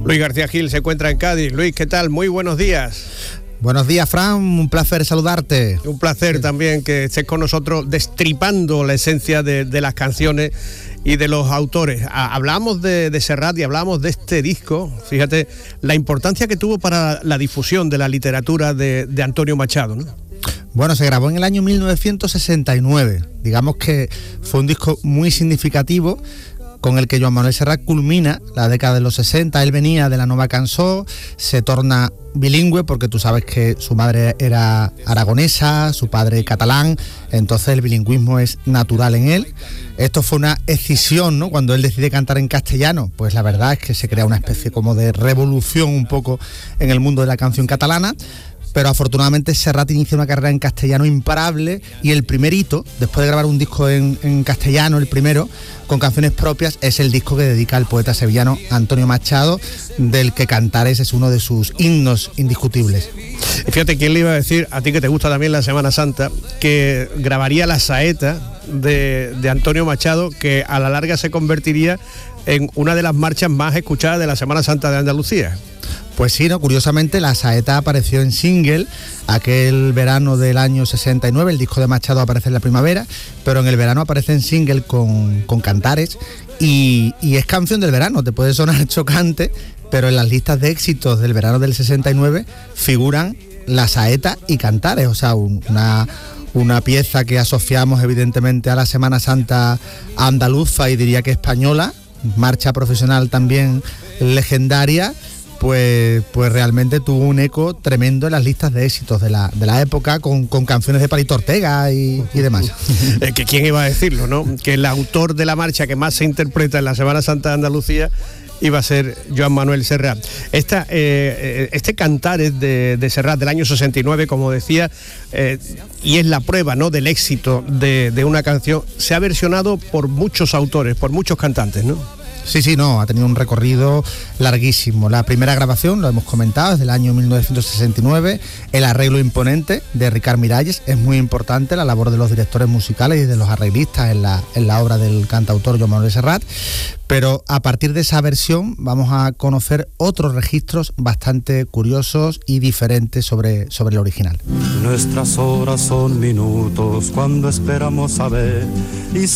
Luis García Gil se encuentra en Cádiz. Luis, ¿qué tal? Muy buenos días. Buenos días, Fran, un placer saludarte. Un placer también que estés con nosotros destripando la esencia de las canciones y de los autores. Hablamos de Serrat y hablamos de este disco. Fíjate la importancia que tuvo para la difusión de la literatura de Antonio Machado, ¿no? Bueno, se grabó en el año 1969. Digamos que fue un disco muy significativo con el que Joan Manuel Serrat culmina la década de los 60. Él venía de la Nova Cançó, se torna bilingüe porque tú sabes que su madre era aragonesa, su padre catalán, entonces el bilingüismo es natural en él. Esto fue una escisión, ¿no? Cuando él decide cantar en castellano, pues la verdad es que se crea una especie como de revolución un poco en el mundo de la canción catalana. Pero afortunadamente Serrat inicia una carrera en castellano imparable y el primer hito, después de grabar un disco en castellano, el primero, con canciones propias, es el disco que dedica al poeta sevillano Antonio Machado, del que Cantares es uno de sus himnos indiscutibles. Y fíjate, ¿quién le iba a decir, a ti que te gusta también la Semana Santa, que grabaría la saeta de Antonio Machado, que a la larga se convertiría en una de las marchas más escuchadas de la Semana Santa de Andalucía? Pues sí, ¿no? Curiosamente la saeta apareció en single aquel verano del año 69, el disco de Machado aparece en la primavera, pero en el verano aparece en single con Cantares y es canción del verano. Te puede sonar chocante, pero en las listas de éxitos del verano del 69 figuran la saeta y Cantares, o sea, una pieza que asociamos evidentemente a la Semana Santa andaluza y diría que española, marcha profesional también legendaria. Pues realmente tuvo un eco tremendo en las listas de éxitos de la época, con canciones de Palito Ortega y demás. Que quién iba a decirlo, ¿no? Que el autor de la marcha que más se interpreta en la Semana Santa de Andalucía iba a ser Joan Manuel Serrat. Este Cantares de Serrat del año 69, como decía, y es la prueba, ¿no?, del éxito de una canción, se ha versionado por muchos autores, por muchos cantantes, ¿no? Sí, no, ha tenido un recorrido larguísimo. La primera grabación, lo hemos comentado, es del año 1969, el arreglo imponente de Ricard Miralles. Es muy importante la labor de los directores musicales y de los arreglistas en la obra del cantautor Joan Manuel Serrat, pero a partir de esa versión vamos a conocer otros registros bastante curiosos y diferentes sobre el original. Nuestras horas son minutos cuando esperamos a ver y